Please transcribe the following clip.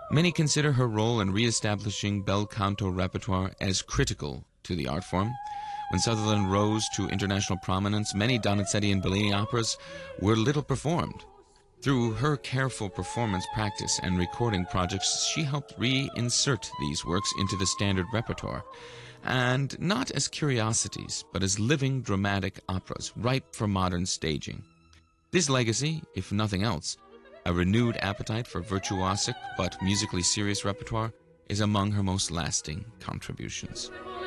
Many consider her role in re-establishing bel canto repertoire as critical to the art form. When Sutherland rose to international prominence, many Donizetti and Bellini operas were little performed. Through her careful performance practice and recording projects, she helped reinsert these works into the standard repertoire, and not as curiosities, but as living dramatic operas, ripe for modern staging. This legacy, if nothing else, a renewed appetite for virtuosic but musically serious repertoire, is among her most lasting contributions.